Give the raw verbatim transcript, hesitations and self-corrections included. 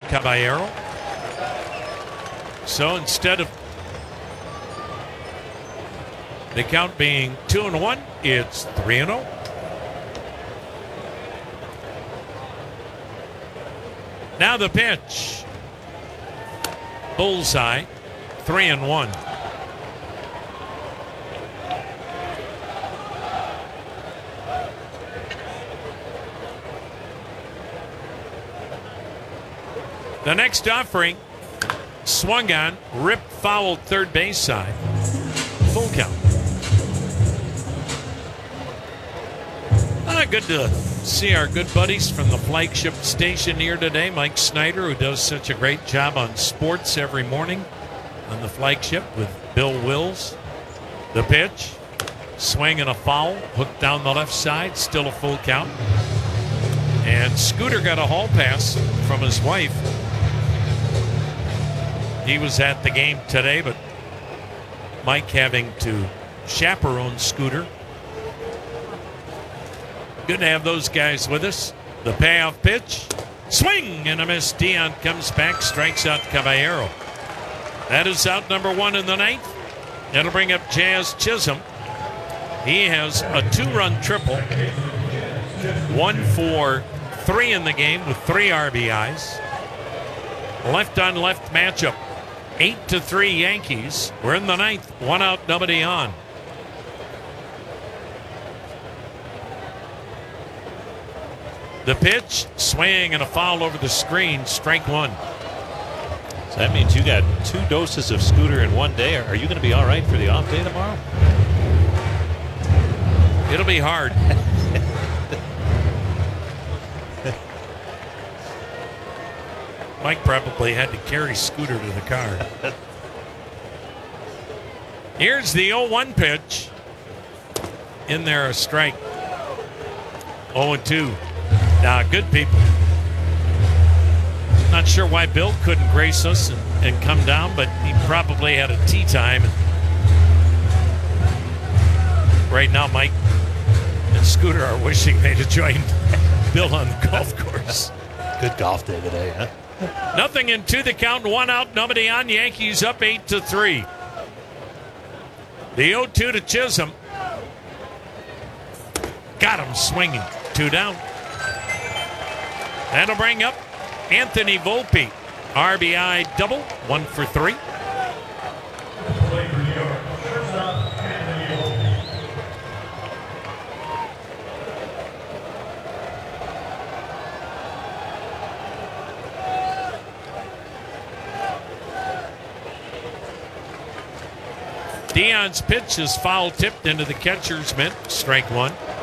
Caballero. So instead of the count being two and one, it's three and oh. Now the pitch. Bullseye, three and one. The next offering, swung on, ripped, fouled third base side. Full count. Ah, good to see our good buddies from the flagship station here today. Mike Snyder, who does such a great job on sports every morning on the flagship with Bill Wills. The pitch, swing and a foul, hooked down the left side, still a full count. And Scooter got a hall pass from his wife. He was at the game today, but Mike having to chaperone Scooter. Good to have those guys with us. The payoff pitch. Swing and a miss. Dion comes back, strikes out Caballero. That is out number one in the ninth. That'll bring up Jazz Chisholm. He has a two-run triple. One for three in the game with three R B Is. Left-on-left matchup. Eight to three Yankees. We're in the ninth. One out, nobody on. The pitch, swing and a foul over the screen. Strike one. So that means you got two doses of Scooter in one day. Are you going to be all right for the off day tomorrow? It'll be hard. Mike probably had to carry Scooter to the car. Here's the oh one pitch. In there, a strike. oh and two. Now, good people. Not sure why Bill couldn't grace us and, and come down, but he probably had a tee time. Right now, Mike and Scooter are wishing they'd have joined Bill on the golf course. Good golf day today, huh? Nothing in two, the count, one out, nobody on. Yankees up eight to three. The oh two to Chisholm. Got him swinging. Two down. That'll bring up Anthony Volpe. R B I double, one for three. Dion's pitch is foul tipped into the catcher's mitt. Strike one.